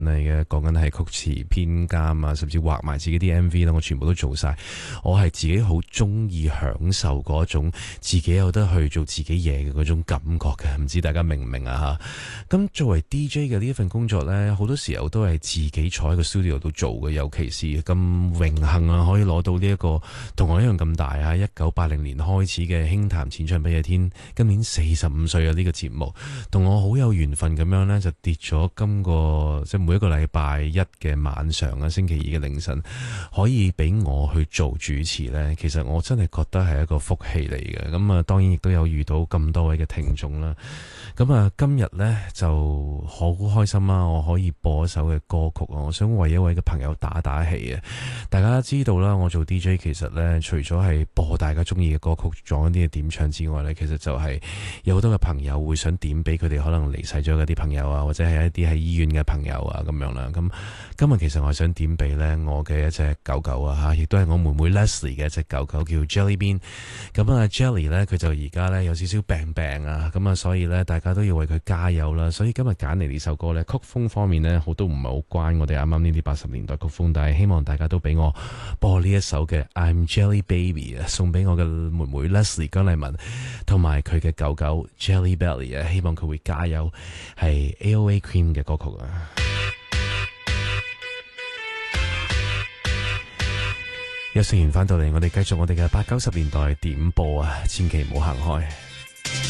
嚟嘅，講緊係曲詞編監啊，甚至畫埋自己啲 MV 啦，我全部都做晒。我係自己好中意享受嗰種自己有得去做自己嘢嘅嗰種感覺嘅，唔知大家明唔明啊吓？咁作為 DJ 嘅呢一份工作呢，好多時候都係自己坐喺個 studio 度做嘅，尤其是咁榮幸啊，可以攞到呢一個同我一樣咁大啊，1980年開始嘅輕談淺唱不夜天，今年45歲嘅呢個節目，同我好有緣分咁樣呢，就跌咗今個即係每一個禮拜一嘅晚上啊，星期二嘅凌晨，可以俾我去做主持呢。其實我真係覺得係一個福氣嚟嘅。咁啊，當然亦都有遇到咁多位嘅聽眾啦。咁啊，今日呢就好開心啦，我可以播一首嘅歌曲啊，我想為一位嘅朋友打打氣啊。大家知道啦，我做 DJ 其實呢，除咗係播大家中意嘅歌曲，做一啲嘅點唱之外呢，其實就係有好多嘅朋友會想點俾佢哋可能離世咗嘅啲朋友啊，或者係一啲喺醫院嘅朋友啊咁樣啦。咁今日其實我係想點俾呢我嘅一隻狗狗啊吓，亦都係我妹妹 Leslie 嘅一隻狗狗叫 Jelly Bean。咁啊 Jelly 呢，佢就而家呢有少少病啊，咁啊所以呢，大家都要為佢加油啦。所以今日揀嚟呢首歌呢，曲風方面呢，好都唔係好關我哋啱啱呢啲80年代曲風，但係希望大家都俾我播呢一首嘅 I'm Jelly Baby 啊，送俾我嘅妹妹 Leslie 姜麗文同埋佢嘅狗狗 Jelly Belly 啊，希望佢會加油，係 AOA Cream 嘅歌曲啊。休息完翻到嚟，我哋繼續我哋嘅80、90年代點播啊，千祈唔好行開。